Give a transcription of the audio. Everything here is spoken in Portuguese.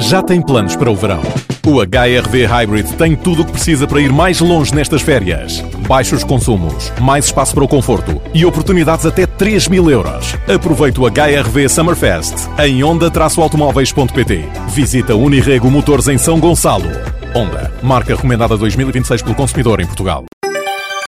já tem planos para o verão. O HR-V Hybrid tem tudo o que precisa para ir mais longe nestas férias. Baixos consumos, mais espaço para o conforto e oportunidades até 3.000 euros. Aproveite o HR-V Summerfest em Honda-automóveis.pt. Visita Unirrego Motores em São Gonçalo. Honda, marca recomendada 2026 pelo consumidor em Portugal.